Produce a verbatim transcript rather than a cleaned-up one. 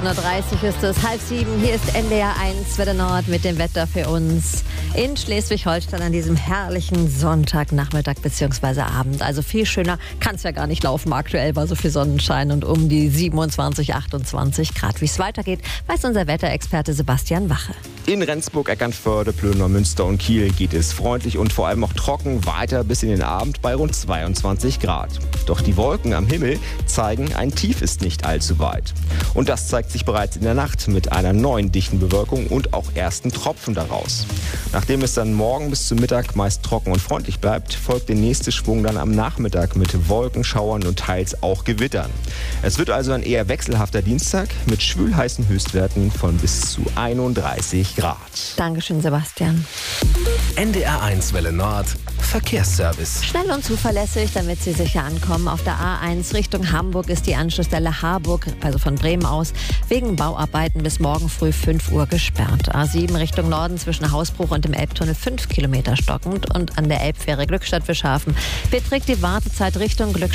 sechzehn Uhr dreißig ist es, halb sieben. Hier ist N D R eins Wetter Nord mit dem Wetter für uns in Schleswig-Holstein an diesem herrlichen Sonntagnachmittag bzw. Abend. Also viel schöner kann es ja gar nicht laufen. Aktuell war so viel Sonnenschein und um die siebenundzwanzig, achtundzwanzig Grad. Wie es weitergeht, weiß unser Wetterexperte Sebastian Wache. In Rendsburg, Eckernförde, Plönner, Münster und Kiel geht es freundlich und vor allem auch trocken weiter bis in den Abend bei rund zweiundzwanzig Grad. Doch die Wolken am Himmel zeigen, ein Tief ist nicht allzu weit. Und das zeigt sich bereits in der Nacht mit einer neuen dichten Bewölkung und auch ersten Tropfen daraus. Nachdem es dann morgen bis zum Mittag meist trocken und freundlich bleibt, folgt der nächste Schwung dann am Nachmittag mit Wolkenschauern und teils auch Gewittern. Es wird also ein eher wechselhafter Dienstag mit schwülheißen Höchstwerten von bis zu einunddreißig Grad. Dankeschön, Sebastian. N D R eins Welle Nord Verkehrsservice. Schnell und zuverlässig, damit Sie sicher ankommen. Auf der A eins Richtung Hamburg ist die Anschlussstelle Harburg, also von Bremen aus, wegen Bauarbeiten bis morgen früh fünf Uhr gesperrt. A sieben Richtung Norden zwischen Hausbruch und dem Elbtunnel fünf Kilometer stockend und an der Elbfähre Glückstadt-Wischhafen beträgt die Wartezeit Richtung Glückstadt